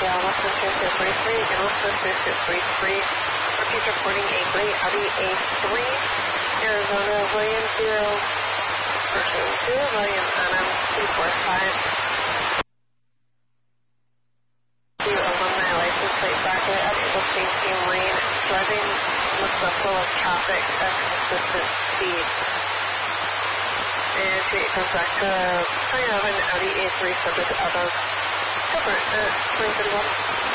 Gail, Western 2233, again, Western 2233. Repeat reporting a gray Audi A3, Arizona, William 0, Virgin 0, William Anna 245. Alumni license plate bracket at Able Lane, driving with the flow of traffic at consistent speed. And it comes back to 2011 Audi A3 subject above. Go for it, 2031.